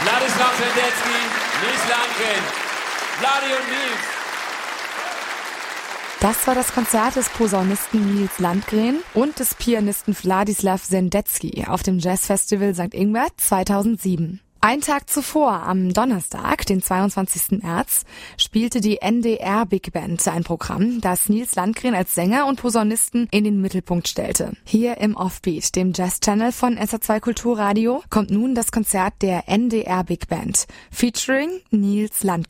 Wladislaw Sendecki, Nils Landgren, Vladi und Nils. Das war das Konzert des Posaunisten Nils Landgren und des Pianisten Wladislaw Sendecki auf dem Jazzfestival St. Ingbert 2007. Einen Tag zuvor, am Donnerstag, den 22. März, spielte die NDR Big Band ein Programm, das Nils Landgren als Sänger und Posaunisten in den Mittelpunkt stellte. Hier im Offbeat, dem Jazz-Channel von SR2 Kulturradio, kommt nun das Konzert der NDR Big Band, featuring Nils Landgren.